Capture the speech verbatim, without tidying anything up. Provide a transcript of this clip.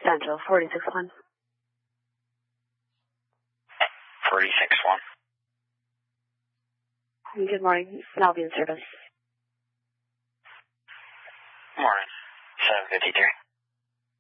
Central, forty-six one. forty-six one. Good morning. Albion service. Morning. seven fifty-three.